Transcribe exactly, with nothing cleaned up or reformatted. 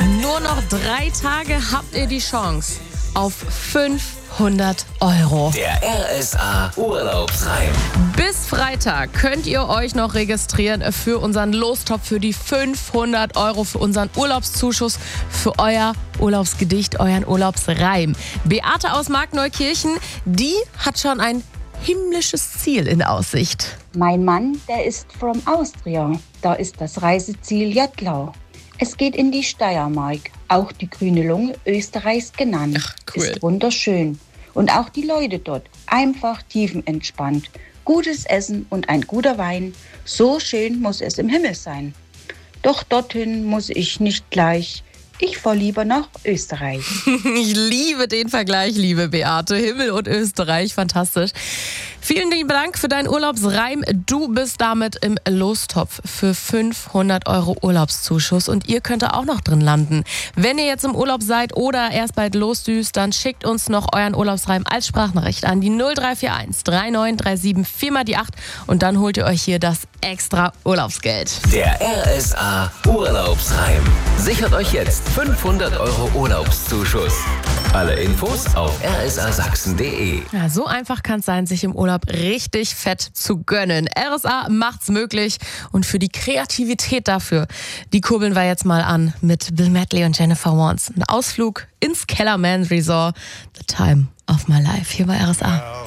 Nur noch drei Tage habt ihr die Chance auf fünfhundert Euro. Der R S A Urlaubsreim. Bis Freitag könnt ihr euch noch registrieren für unseren Lostopf für die fünfhundert Euro, für unseren Urlaubszuschuss, für euer Urlaubsgedicht, euren Urlaubsreim. Beate aus Markneukirchen, die hat schon ein himmlisches Ziel in Aussicht. Mein Mann, der ist from Austria. Da ist das Reiseziel Jottlau. Es geht in die Steiermark, auch die grüne Lunge Österreichs genannt. Ach, cool. Ist wunderschön. Und auch die Leute dort, einfach tiefenentspannt. Gutes Essen und ein guter Wein, so schön muss es im Himmel sein. Doch dorthin muss ich nicht gleich, ich fahr lieber nach Österreich. Ich liebe den Vergleich, liebe Beate. Himmel und Österreich, fantastisch. Vielen lieben Dank für deinen Urlaubsreim. Du bist damit im Lostopf für fünfhundert Euro Urlaubszuschuss und ihr könnt da auch noch drin landen. Wenn ihr jetzt im Urlaub seid oder erst bald losdüst, dann schickt uns noch euren Urlaubsreim als Sprachnachricht an die null drei vier eins drei neun drei sieben vier mal die acht und dann holt ihr euch hier das extra Urlaubsgeld. Der R S A Urlaubsreim. Sichert euch jetzt fünfhundert Euro Urlaubszuschuss. Alle Infos auf r s a sachsen punkt d e. Ja, so einfach kann es sein, sich im Urlaub richtig fett zu gönnen. R S A macht's möglich und für die Kreativität dafür, die kurbeln wir jetzt mal an mit Bill Medley und Jennifer Warnes. Ein Ausflug ins Kellerman Resort. The time of my life. Hier bei R S A.